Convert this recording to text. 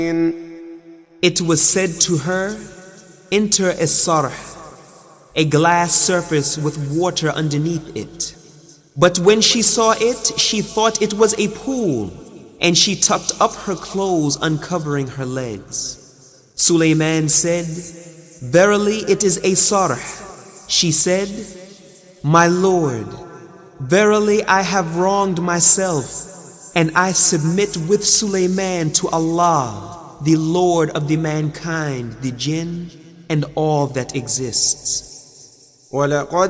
It was said to her, enter a sarh, a glass surface with water underneath it. But when she saw it, she thought it was a pool, and she tucked up her clothes, uncovering her legs. Sulayman said, verily it is a sarh. She said, my Lord, verily I have wronged myself, and I submit with Sulayman to Allah, the Lord of the mankind, the jinn, and all that exists.